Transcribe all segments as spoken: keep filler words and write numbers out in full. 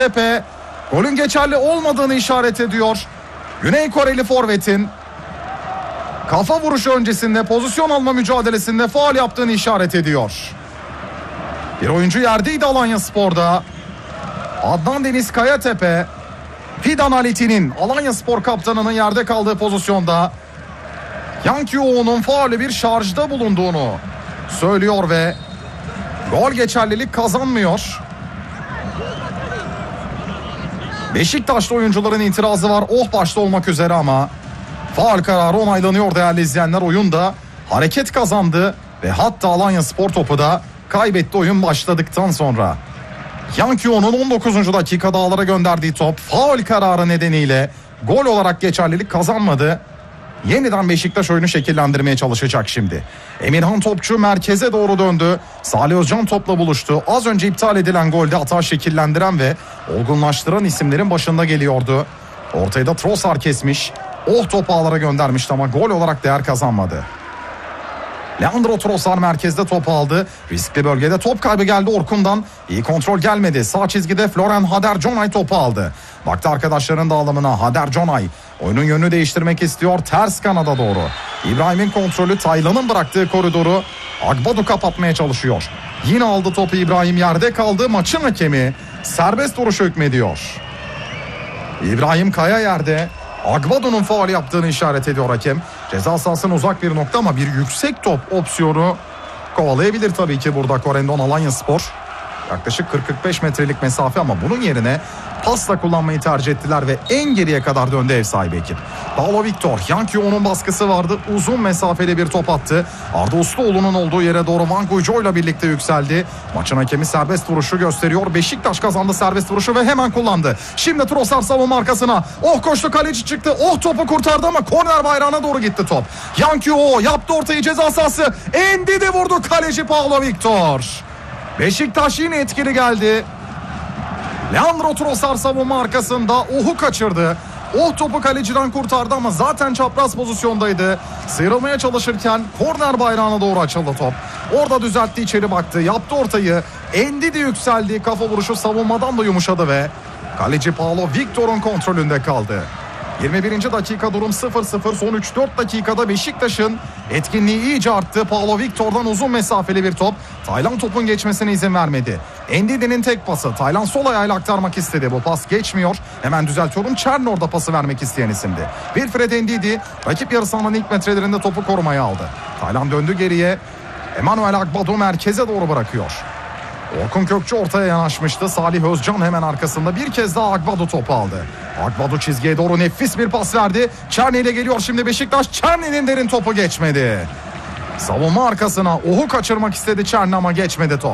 Tepe golün geçerli olmadığını işaret ediyor. Güney Koreli forvetin kafa vuruşu öncesinde pozisyon alma mücadelesinde faul yaptığını işaret ediyor. Bir oyuncu yerdeydi Alanyaspor'da. Adnan Deniz Kayatepe, Fidan Aleti'nin Alanyaspor kaptanının yerde kaldığı pozisyonda Yang Kyu-oh'un faulü bir şarjda bulunduğunu söylüyor ve gol geçerlilik kazanmıyor. Beşiktaşlı oyuncuların itirazı var, oh başta olmak üzere, ama faul kararı onaylanıyor değerli izleyenler. Oyunda hareket kazandı ve hatta Alanyaspor topu da kaybetti oyun başladıktan sonra. Yang Kyu-oh'un on dokuzuncu dakikada ağlara gönderdiği top faul kararı nedeniyle gol olarak geçerlilik kazanmadı. Yeniden Beşiktaş oyunu şekillendirmeye çalışacak şimdi. Emirhan Topçu merkeze doğru döndü. Salih Özcan topla buluştu. Az önce iptal edilen golde hata şekillendiren ve olgunlaştıran isimlerin başında geliyordu. Ortayı da Trossard kesmiş. Oh topu ağlara göndermişti ama gol olarak değer kazanmadı. Leandro Trossard merkezde topu aldı. Riskli bölgede top kaybı geldi Orkun'dan. İyi kontrol gelmedi. Sağ çizgide Florian Hader-Jonay topu aldı. Baktı arkadaşların dağılımına. Hader-Jonay oyunun yönünü değiştirmek istiyor. Ters kanada doğru. İbrahim'in kontrolü, Taylan'ın bıraktığı koridoru Agbadu kapatmaya çalışıyor. Yine aldı topu İbrahim, yerde kaldı. Maçın hakemi serbest vuruşu hükmediyor. İbrahim Kaya yerde. Agbado'nun faul yaptığını işaret ediyor hakem. Ceza sahasına uzak bir nokta ama bir yüksek top opsiyonu kovalayabilir tabii ki burada Korendon Alanyaspor. Yaklaşık kırk kırk beş metrelik mesafe ama bunun yerine pasla kullanmayı tercih ettiler ve en geriye kadar döndü ev sahibi ekip. Paulo Victor, Yang Kyu-oh'un baskısı vardı. Uzun mesafeli bir top attı. Arda Usluoğlu'nun olduğu yere doğru Manguico ile birlikte yükseldi. Maçın hakemi serbest vuruşu gösteriyor. Beşiktaş kazandı serbest vuruşu ve hemen kullandı. Şimdi Trossard savunma arkasına. Oh koştu, kaleci çıktı. Oh topu kurtardı ama korner bayrağına doğru gitti top. Yang Kyu-oh yaptı ortayı, ceza sahası. Endidi vurdu kaleci Paulo Victor. Beşiktaş yine etkili geldi. Leandro Trossard savunma arkasında Oh'u kaçırdı. Oh topu kaleciden kurtardı ama zaten çapraz pozisyondaydı. Sıyrılmaya çalışırken korner bayrağına doğru açıldı top. Orada düzeltti, içeri baktı, yaptı ortayı. Endidi yükseldi, kafa vuruşu savunmadan da yumuşadı ve kaleci Paulo Victor'un kontrolünde kaldı. yirmi birinci dakika durum sıfır sıfır. Son üç dört dakikada Beşiktaş'ın etkinliği iyice arttı. Paulo Victor'dan uzun mesafeli bir top. Taylan topun geçmesine izin vermedi. Endidi'nin tek pası. Taylan sol ayağıyla aktarmak istedi. Bu pas geçmiyor. Hemen düzeltiyorum. Çern orada pası vermek isteyen isimdi. Wilfred Endidi rakip yarı sahanın ilk metrelerinde topu korumaya aldı. Taylan döndü geriye. Emmanuel Agbadu merkeze doğru bırakıyor. Orkun Kökçü ortaya yanaşmıştı. Salih Özcan hemen arkasında bir kez daha Agbadu topu aldı. Agbadu çizgiye doğru nefis bir pas verdi. Çerni ile geliyor şimdi Beşiktaş. Çerni'nin derin topu geçmedi. Savunma arkasına Oh'u kaçırmak istedi Çerni ama geçmedi top.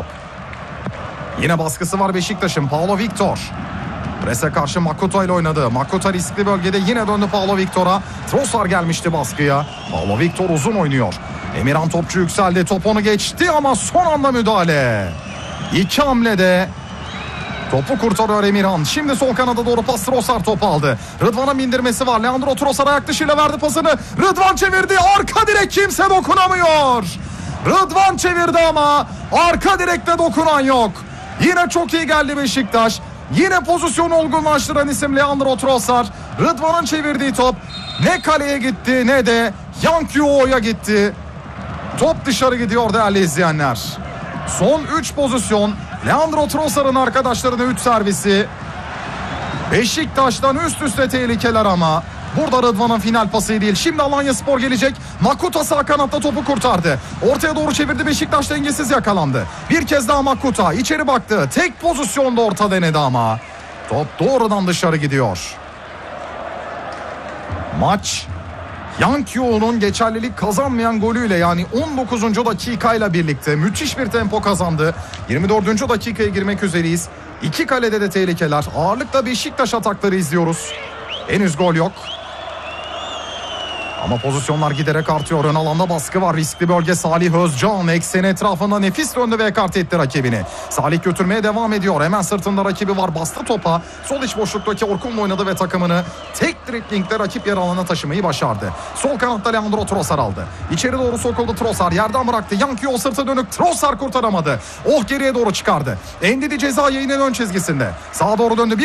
Yine baskısı var Beşiktaş'ın. Paulo Victor prese karşı Makuta ile oynadı. Makuta riskli bölgede yine döndü Paulo Victor'a. Trossard gelmişti baskıya. Paulo Victor uzun oynuyor. Emirhan Topçu yükseldi. Top onu geçti ama son anda müdahale. İki hamlede topu kurtarıyor Emirhan. Şimdi sol kanada doğru pas, Trossard topu aldı. Rıdvan'a bindirmesi var. Leandro Trossard ayak dışıyla verdi pasını. Rıdvan çevirdi. Arka direk, kimse dokunamıyor. Rıdvan çevirdi ama arka direkte dokunan yok. Yine çok iyi geldi Beşiktaş. Yine pozisyonu olgunlaştıran isim Leandro Trossard. Rıdvan'ın çevirdiği top ne kaleye gitti ne de Yang Kyu-oh'ya gitti. Top dışarı gidiyor değerli izleyenler. Son üç pozisyon. Leandro Trossard'ın arkadaşlarına üç servisi. Beşiktaş'tan üst üste tehlikeler ama burada Rıdvan'ın final pası değil. Şimdi Alanyaspor gelecek. Makuta sağ kanatta topu kurtardı. Ortaya doğru çevirdi, Beşiktaş dengesiz yakalandı. Bir kez daha Makuta içeri baktı. Tek pozisyonda orta denedi ama top doğrudan dışarı gidiyor. Maç Yang Kyu-oh'un geçerlilik kazanmayan golüyle, yani on dokuzuncu dakikayla birlikte müthiş bir tempo kazandı. yirmi dördüncü dakikaya girmek üzereyiz. İki kalede de tehlikeler. Ağırlıkla Beşiktaş atakları izliyoruz. Henüz gol yok. Ama pozisyonlar giderek artıyor. Ön alanda baskı var. Riskli bölge Salih Özcan. Ekseni etrafında nefis döndü ve ekart etti rakibini. Salih götürmeye devam ediyor. Hemen sırtında rakibi var. Bastı topa. Sol iç boşluktaki Orkun'la oynadı ve takımını tek driblingle rakip yer alana taşımayı başardı. Sol kanatta Leandro Trossard aldı. İçeri doğru sokuldu Trossard. Yerden bıraktı. Yankı o sırta dönük. Trossard kurtaramadı. Oh, geriye doğru çıkardı. Endidi ceza yayının ön çizgisinde. Sağa doğru döndü. Bir